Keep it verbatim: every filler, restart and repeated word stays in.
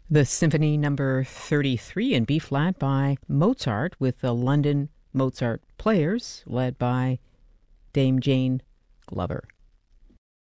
The Symphony Number thirty-three in B flat by Mozart with the London Mozart Players led by Dame Jane Glover.